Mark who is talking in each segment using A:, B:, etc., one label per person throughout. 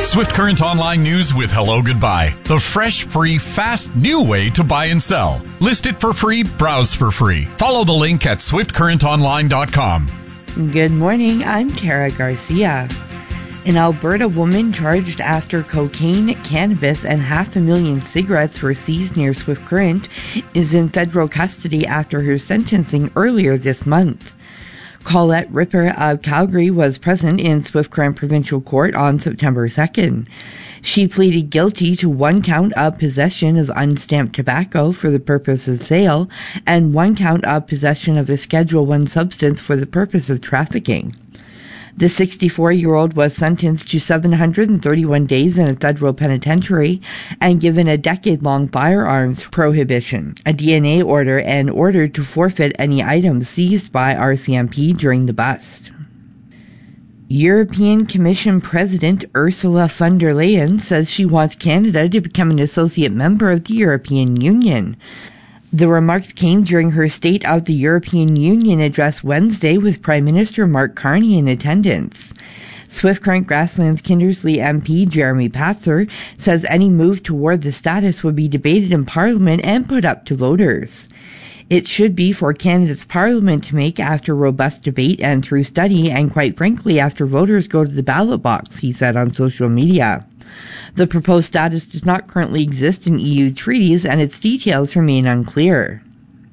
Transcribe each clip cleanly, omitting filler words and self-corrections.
A: Swift Current Online News with Hello Goodbye. The fresh, free, fast, new way to buy and sell. List it for free, browse for free. Follow the link at swiftcurrentonline.com.
B: Good morning, I'm Tara Garcia. An Alberta woman charged after cocaine, cannabis, and 500,000 cigarettes were seized near Swift Current is in federal custody after her sentencing earlier this month. Colette Ripper of Calgary was present in Swift Current Provincial Court on September 2nd. She pleaded guilty to 1 count of possession of unstamped tobacco for the purpose of sale and 1 count of possession of a Schedule I substance for the purpose of trafficking. The 64-year-old was sentenced to 731 days in a federal penitentiary and given a decade-long firearms prohibition, a DNA order, and ordered to forfeit any items seized by RCMP during the bust. European Commission President Ursula von der Leyen says she wants Canada to become an associate member of the European Union. The remarks came during her State of the European Union address Wednesday with Prime Minister Mark Carney in attendance. Swift Current Grasslands Kindersley MP Jeremy Patzer says any move toward the status would be debated in Parliament and put up to voters. It should be for Canada's Parliament to make after robust debate and through study and quite frankly after voters go to the ballot box, he said on social media. The proposed status does not currently exist in EU treaties and its details remain unclear.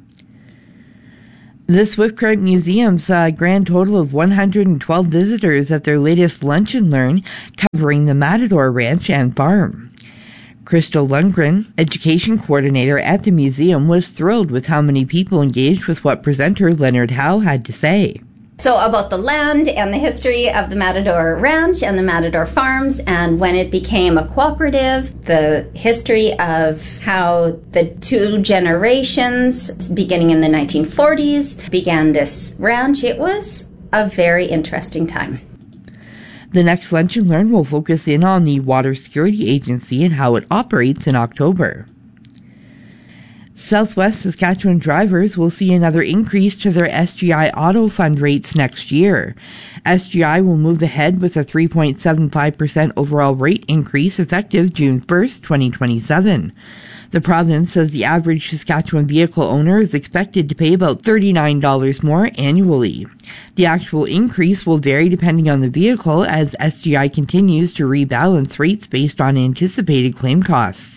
B: The Swift Current Museum saw a grand total of 112 visitors at their latest Lunch and Learn covering the Matador Ranch and Farm. Crystal Lundgren, education coordinator at the museum, was thrilled with how many people engaged with what presenter Leonard Howe had to say.
C: So about the land and the history of the Matador Ranch and the Matador Farms and when it became a cooperative, the history of how the 2 generations, beginning in the 1940s, began this ranch. It was a very interesting time.
B: The next Lunch and Learn will focus in on the Water Security Agency and how it operates in October. Southwest Saskatchewan drivers will see another increase to their SGI Auto Fund rates next year. SGI will move ahead with a 3.75% overall rate increase effective June 1st, 2027. The province says the average Saskatchewan vehicle owner is expected to pay about $39 more annually. The actual increase will vary depending on the vehicle as SGI continues to rebalance rates based on anticipated claim costs.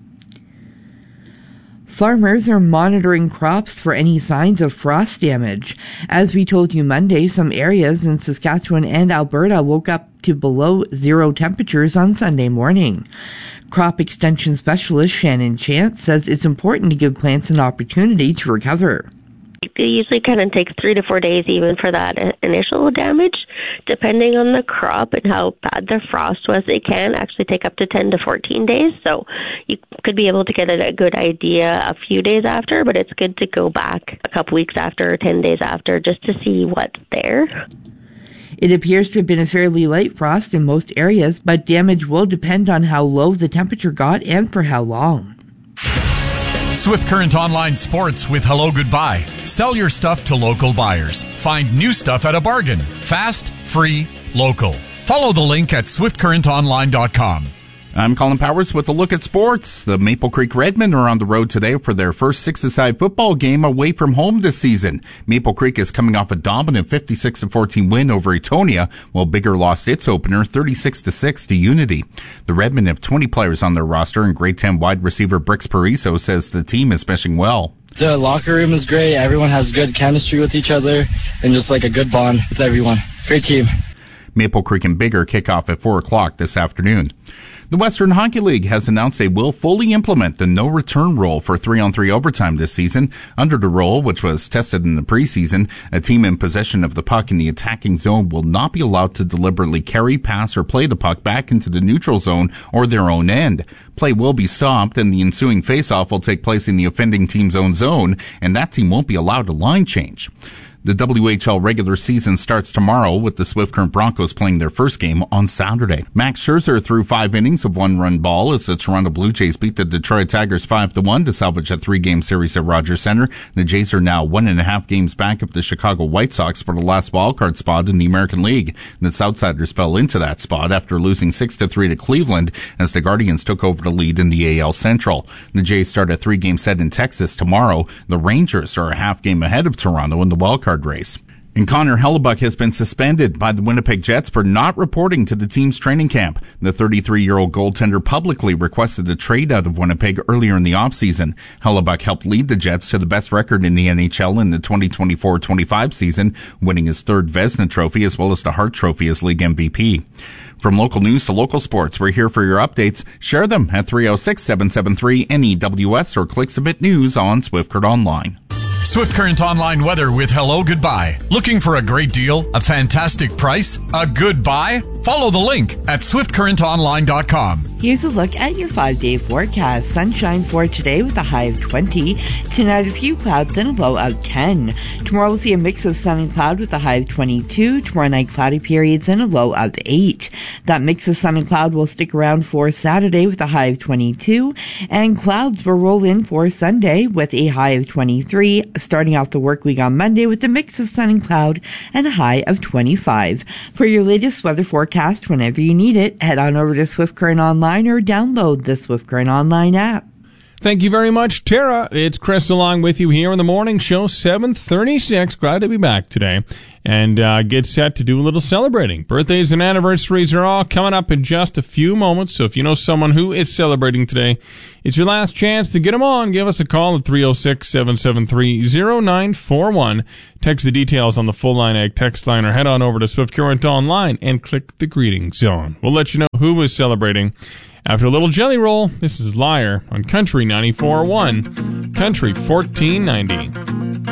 B: Farmers are monitoring crops for any signs of frost damage. As we told you Monday, some areas in Saskatchewan and Alberta woke up to below 0 temperatures on Sunday morning. Crop extension specialist Shannon Chance says it's important to give plants an opportunity to recover.
D: It usually kind of takes 3 to 4 days even for that initial damage. Depending on the crop and how bad the frost was, it can actually take up to 10 to 14 days. So you could be able to get a good idea a few days after, but it's good to go back a couple weeks after or 10 days after just to see what's there.
B: It appears to have been a fairly light frost in most areas, but damage will depend on how low the temperature got and for how long.
A: Swift Current Online Sports with Hello Goodbye. Sell your stuff to local buyers. Find new stuff at a bargain. Fast, free, local. Follow the link at swiftcurrentonline.com.
E: I'm Colin Powers with a look at sports. The Maple Creek Redmen are on the road today for their first 6-a-side football game away from home this season. Maple Creek is coming off a dominant 56-14 win over Etonia, while Bigger lost its opener 36-6 to Unity. The Redmen have 20 players on their roster, and grade 10 wide receiver Brix Pariso says the team is meshing well.
F: The locker room is great. Everyone has good chemistry with each other and just like a good bond with everyone. Great team.
E: Maple Creek and Bigger kick off at 4 o'clock this afternoon. The Western Hockey League has announced they will fully implement the no-return rule for 3-on-3 overtime this season. Under the rule, which was tested in the preseason, a team in possession of the puck in the attacking zone will not be allowed to deliberately carry, pass, or play the puck back into the neutral zone or their own end. Play will be stopped, and the ensuing face-off will take place in the offending team's own zone, and that team won't be allowed to line change. The WHL regular season starts tomorrow with the Swift Current Broncos playing their first game on Saturday. Max Scherzer threw 5 innings of 1-run ball as the Toronto Blue Jays beat the Detroit Tigers 5-1 to salvage a 3-game series at Rogers Center. The Jays are now 1.5 games back of the Chicago White Sox for the last wildcard spot in the American League. The Southsiders fell into that spot after losing 6-3 to Cleveland as the Guardians took over the lead in the AL Central. The Jays start a 3-game set in Texas tomorrow. The Rangers are a half game ahead of Toronto in the wildcard race. And Connor Hellebuyck has been suspended by the Winnipeg Jets for not reporting to the team's training camp. The 33-year-old goaltender publicly requested a trade out of Winnipeg earlier in the offseason. Hellebuyck helped lead the Jets to the best record in the NHL in the 2024-25 season, winning his 3rd Vezina Trophy as well as the Hart Trophy as league MVP. From local news to local sports, we're here for your updates. Share them at 306-773-NEWS or click Submit News on Swift Current Online.
A: Swift Current Online weather with Hello Goodbye. Looking for a great deal, a fantastic price, a good buy? Follow the link at swiftcurrentonline.com.
B: Here's a look at your 5-day forecast. Sunshine for today with a high of 20. Tonight a few clouds and a low of 10. Tomorrow we'll see a mix of sun and cloud with a high of 22. Tomorrow night cloudy periods and a low of 8. That mix of sun and cloud will stick around for Saturday with a high of 22. And clouds will roll in for Sunday with a high of 23. Starting off the work week on Monday with a mix of sun and cloud and a high of 25. For your latest weather forecast, whenever you need it, head on over to Swift Current Online or download the Swift Current Online app.
G: Thank you very much, Tara. It's Chris along with you here on the morning show, 7:36. Glad to be back today and get set to do a little celebrating. Birthdays and anniversaries are all coming up in just a few moments, so if you know someone who is celebrating today, it's your last chance to get them on. Give us a call at 306-773-0941. Text the details on the Full Line Ag text line or head on over to Swift Current Online and click the greeting zone. We'll let you know who is celebrating. After a little jelly roll, this is Liar on Country 94.1, Country 1490.